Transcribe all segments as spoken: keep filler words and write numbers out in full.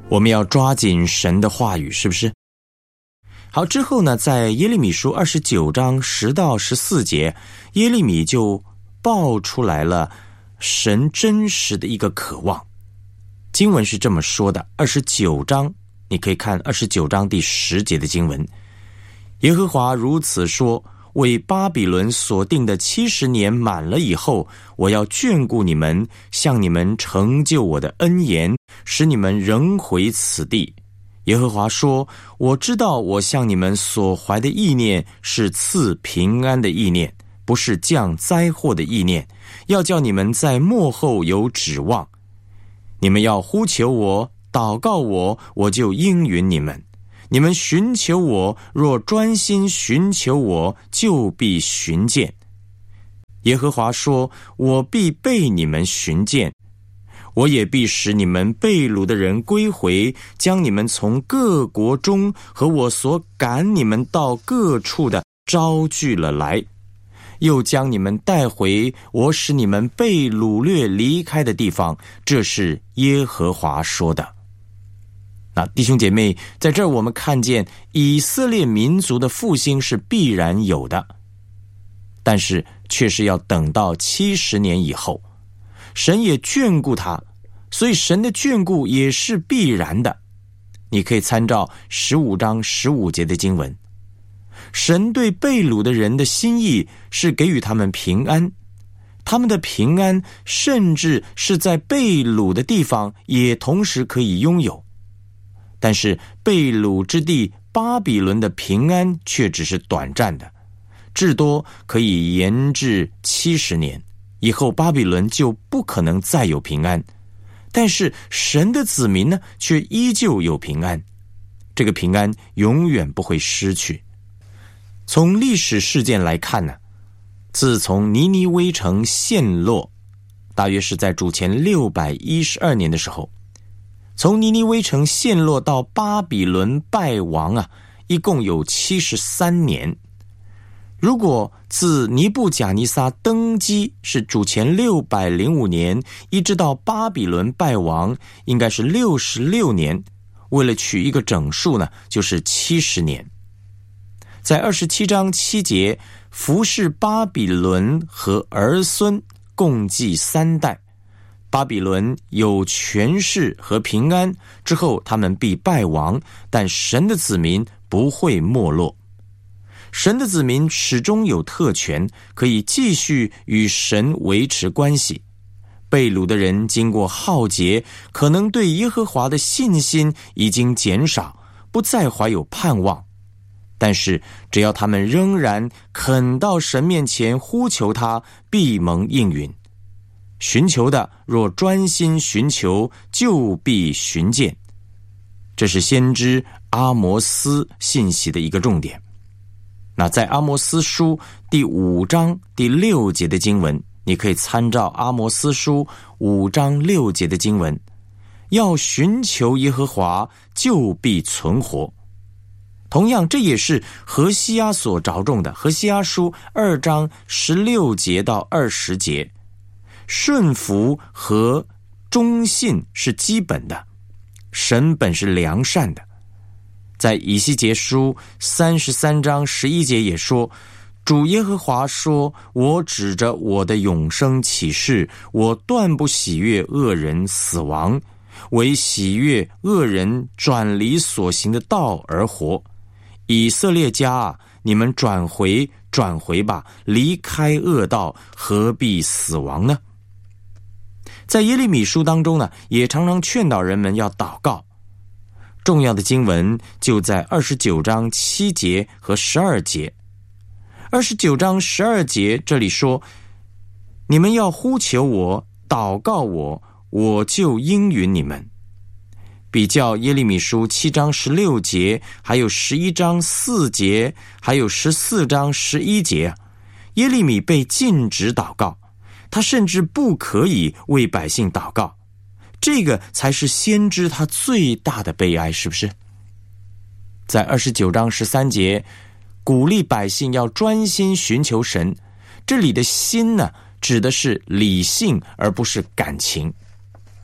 我们要抓紧神的话语，是不是？好，之后呢，在耶利米书二十九章十到十四节，耶利米就爆出来了神真实的一个渴望。经文是这么说的，二十九章，你可以看二十九章第十节的经文。耶和华如此说，为巴比伦所定的七十年满了以后，我要眷顾你们，向你们成就我的恩言，使你们仍回此地。耶和华说，我知道我向你们所怀的意念是赐平安的意念，不是降灾祸的意念，要叫你们在末后有指望。你们要呼求我，祷告我，我就应允你们。你们寻求我，若专心寻求我，就必寻见。耶和华说，我必被你们寻见，我也必使你们被掳的人归回，将你们从各国中和我所赶你们到各处的招聚了来，又将你们带回我使你们被掳掠离开的地方。这是耶和华说的。那弟兄姐妹，在这儿我们看见以色列民族的复兴是必然有的，但是却是要等到七十年以后。神也眷顾他，所以神的眷顾也是必然的。你可以参照十五章十五节的经文，神对被掳的人的心意是给予他们平安，他们的平安甚至是在被掳的地方也同时可以拥有。但是被掳之地巴比伦的平安却只是短暂的，至多可以延至七十年，以后巴比伦就不可能再有平安。但是神的子民呢，却依旧有平安，这个平安永远不会失去。从历史事件来看呢，自从尼尼微城陷落，大约是在主前六百一十二年的时候，从尼尼微城陷落到巴比伦败亡啊，一共有七十三年。如果自尼布甲尼撒登基是主前六百零五年，一直到巴比伦败亡，应该是六十六年。为了取一个整数呢，就是七十年。在二十七章七节，服侍巴比伦和儿孙共计三代。巴比伦有权势和平安，之后他们必败亡，但神的子民不会没落。神的子民始终有特权，可以继续与神维持关系。被掳的人经过浩劫，可能对耶和华的信心已经减少，不再怀有盼望。但是只要他们仍然肯到神面前呼求他，必蒙应允。寻求的若专心寻求，就必寻见。这是先知阿摩斯信息的一个重点。那在阿摩斯书第五章第六节的经文，你可以参照阿摩斯书五章六节的经文，要寻求耶和华，就必存活。同样，这也是何西阿所着重的。何西阿书二章十六节到二十节，顺服和忠信是基本的，神本是良善的。在以西结书三十三章十一节也说，主耶和华说，我指着我的永生起誓，我断不喜悦恶人死亡，唯喜悦恶人转离所行的道而活。以色列家啊，你们转回转回吧，离开恶道，何必死亡呢？在耶利米书当中呢，也常常劝导人们要祷告。重要的经文就在二十九章七节和十二节。二十九章十二节这里说，你们要呼求我，祷告我，我就应允你们。比较耶利米书七章十六节，还有十一章四节，还有十四章十一节，耶利米被禁止祷告，他甚至不可以为百姓祷告。这个才是先知他最大的悲哀，是不是？在二十九章十三节，鼓励百姓要专心寻求神。这里的心呢，指的是理性而不是感情。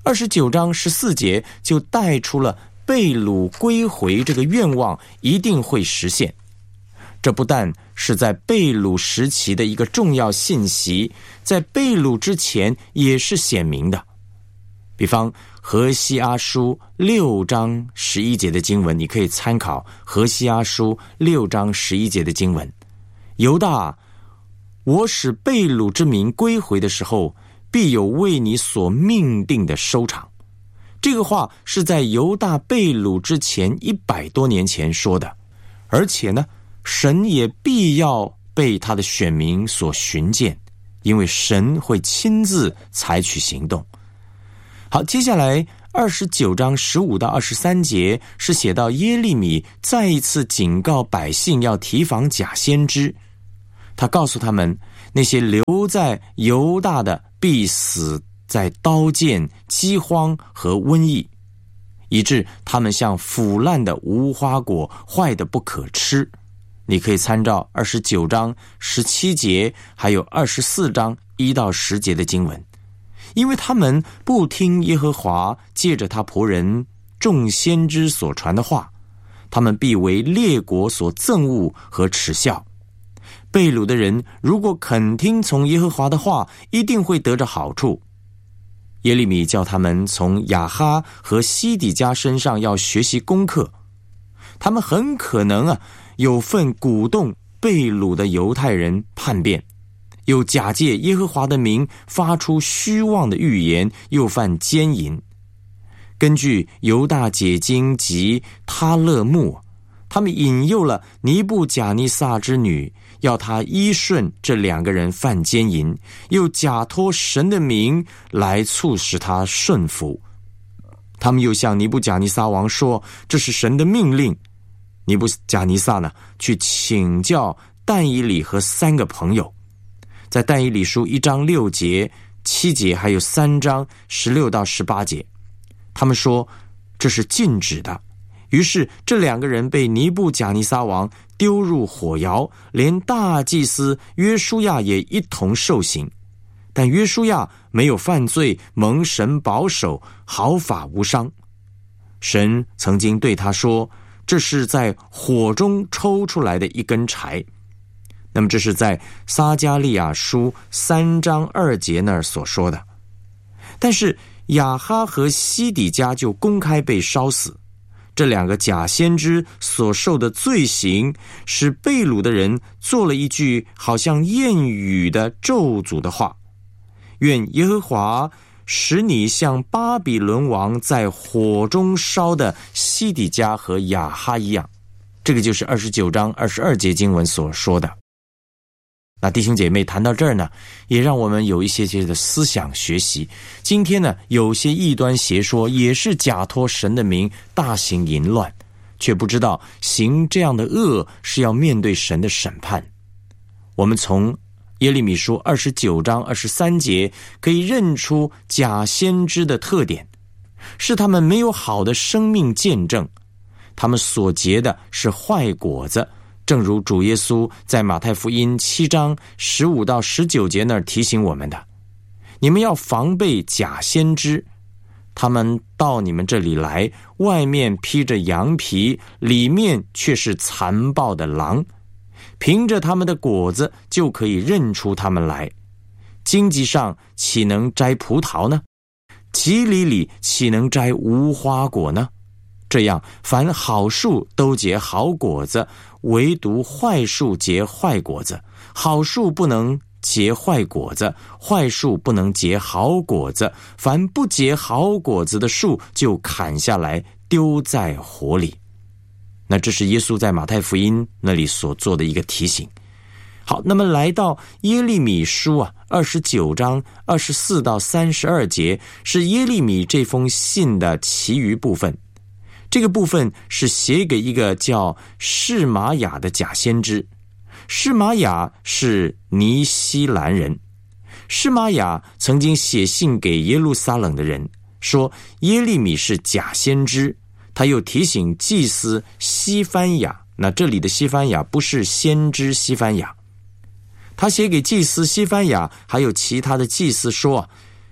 二十九章十四节就带出了被掳归回这个愿望一定会实现。这不但是在被掳时期的一个重要信息，在被掳之前也是显明的。比方何西阿书六章十一节的经文，你可以参考何西阿书六章十一节的经文。犹大，我使被掳之民归回的时候，必有为你所命定的收场。这个话是在犹大被掳之前一百多年前说的，而且呢，神也必要被他的选民所寻见，因为神会亲自采取行动。好，接下来二十九章十五到二十三节是写到耶利米再一次警告百姓要提防假先知。他告诉他们，那些留在犹大的必死在刀剑、饥荒和瘟疫，以致他们像腐烂的无花果，坏得不可吃。你可以参照二十九章十七节还有二十四章一到十节的经文。因为他们不听耶和华借着他仆人众先知所传的话，他们必为列国所憎恶和耻笑。被掳的人如果肯听从耶和华的话，一定会得着好处。耶利米叫他们从亚哈和西底家身上要学习功课，他们很可能啊有份鼓动被掳的犹太人叛变，又假借耶和华的名发出虚妄的预言，又犯奸淫。根据犹大解经及他勒木，他们引诱了尼布甲尼撒之女，要他依顺这两个人犯奸淫，又假托神的名来促使他顺服。他们又向尼布甲尼撒王说，这是神的命令。尼布甲尼撒呢，去请教但以理和三个朋友，在但以理书一章六节、七节，还有三章十六到十八节，他们说这是禁止的。于是这两个人被尼布甲尼撒王丢入火窑，连大祭司约书亚也一同受刑。但约书亚没有犯罪，蒙神保守，毫发无伤。神曾经对他说，这是在火中抽出来的一根柴。那么这是在撒迦利亚书三章二节那儿所说的。但是亚哈和西底家就公开被烧死。这两个假先知所受的罪行，使被掳的人做了一句好像谚语的咒诅的话，愿耶和华使你像巴比伦王在火中烧的西底家和亚哈一样。这个就是二十九章二十二节经文所说的。那弟兄姐妹，谈到这儿呢，也让我们有一些些的思想学习。今天呢，有些异端邪说也是假托神的名大行淫乱，却不知道行这样的恶是要面对神的审判。我们从耶利米书二十九章二十三节可以认出假先知的特点，是他们没有好的生命见证，他们所结的是坏果子。正如主耶稣在马太福音七章十五到十九节那儿提醒我们的，你们要防备假先知，他们到你们这里来，外面披着羊皮，里面却是残暴的狼。凭着他们的果子就可以认出他们来。荆棘上岂能摘葡萄呢？蒺藜里岂能摘无花果呢？这样，凡好树都结好果子，唯独坏树结坏果子。好树不能结坏果子，坏树不能结好果子。凡不结好果子的树，就砍下来丢在火里。那这是耶稣在马太福音那里所做的一个提醒。好，那么来到耶利米书啊，二十九章二十四到三十二节，是耶利米这封信的其余部分。这个部分是写给一个叫示玛雅的假先知。示玛雅是尼希兰人。示玛雅曾经写信给耶路撒冷的人，说耶利米是假先知。他又提醒祭司西番雅，那这里的西番雅不是先知西番雅。他写给祭司西番雅还有其他的祭司说，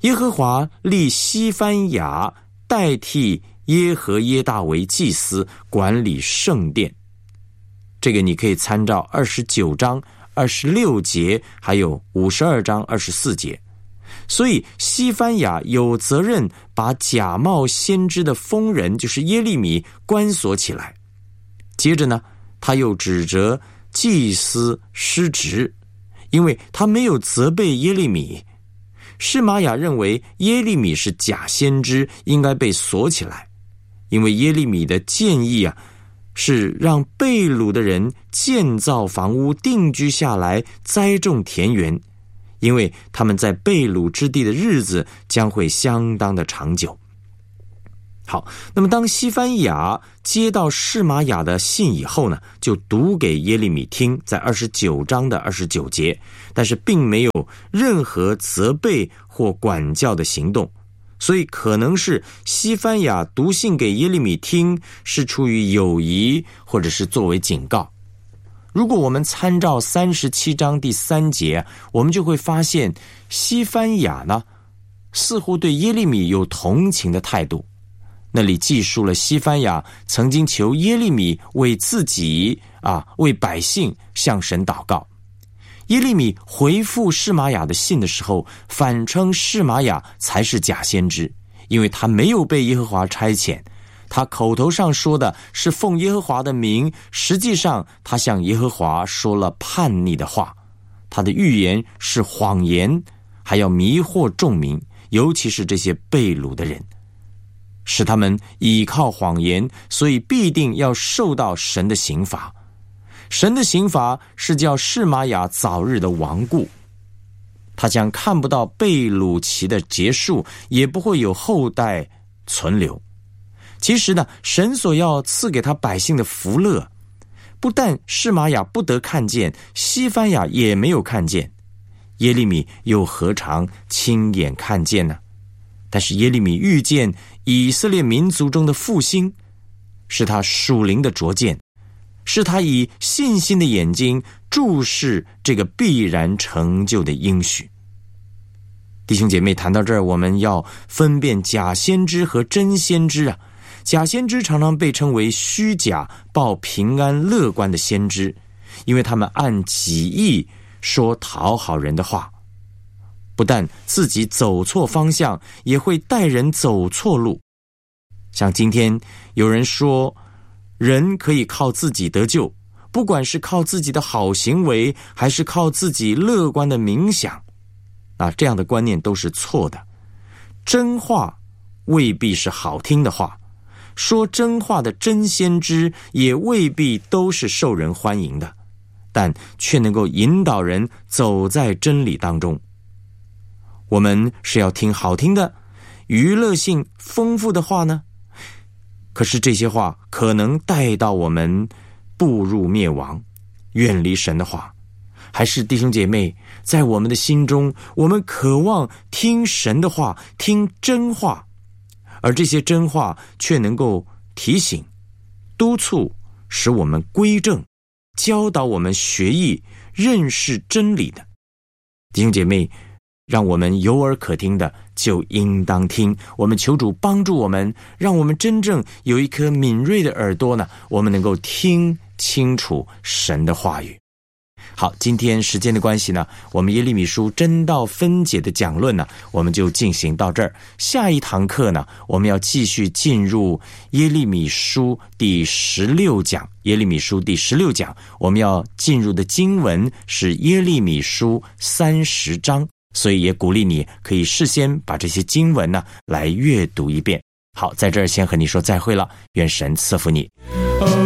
耶和华立西番雅代替耶和耶大为祭司，管理圣殿。这个你可以参照二十九章二十六节，还有五十二章二十四节。所以西番雅有责任把假冒先知的疯人，就是耶利米，关锁起来。接着呢，他又指责祭司失职，因为他没有责备耶利米。示玛雅认为耶利米是假先知，应该被锁起来，因为耶利米的建议啊，是让被掳的人建造房屋，定居下来，栽种田园，因为他们在被掳之地的日子将会相当的长久。好，那么当西番雅接到示玛雅的信以后呢，就读给耶利米听，在二十九章的二十九节，但是并没有任何责备或管教的行动，所以可能是西番雅读信给耶利米听是出于友谊，或者是作为警告。如果我们参照三十七章第三节，我们就会发现西番雅呢，似乎对耶利米有同情的态度。那里记述了西番雅曾经求耶利米为自己啊，为百姓向神祷告。耶利米回复示玛雅的信的时候，反称示玛雅才是假先知，因为他没有被耶和华差遣，他口头上说的是奉耶和华的名，实际上他向耶和华说了叛逆的话，他的预言是谎言，还要迷惑众民，尤其是这些被掳的人，使他们倚靠谎言，所以必定要受到神的刑罚。神的刑罚是叫示玛雅早日的亡故，他将看不到被掳期的结束，也不会有后代存留。其实呢，神所要赐给他百姓的福乐，不但示玛雅不得看见，西番雅也没有看见，耶利米又何尝亲眼看见呢？但是耶利米遇见以色列民族中的复兴，是他属灵的卓见，是他以信心的眼睛注视这个必然成就的应许。弟兄姐妹，谈到这儿，我们要分辨假先知和真先知啊。假先知常常被称为虚假、报平安、乐观的先知，因为他们按己意说讨好人的话，不但自己走错方向，也会带人走错路。像今天有人说人可以靠自己得救，不管是靠自己的好行为，还是靠自己乐观的冥想，啊，这样的观念都是错的。真话未必是好听的话，说真话的真先知也未必都是受人欢迎的，但却能够引导人走在真理当中。我们是要听好听的、娱乐性丰富的话呢？可是这些话可能带到我们步入灭亡，远离神的话。还是弟兄姐妹，在我们的心中，我们渴望听神的话，听真话，而这些真话却能够提醒、督促，使我们归正，教导我们学艺，认识真理的。弟兄姐妹，让我们有耳可听的就应当听。我们求主帮助我们，让我们真正有一颗敏锐的耳朵呢，我们能够听清楚神的话语。好，今天时间的关系呢，我们耶利米书真道分解的讲论呢，我们就进行到这儿。下一堂课呢，我们要继续进入耶利米书第十六讲。耶利米书第十六讲，我们要进入的经文是耶利米书三十章，所以也鼓励你可以事先把这些经文呢来阅读一遍。好，在这儿先和你说再会了，愿神赐福你。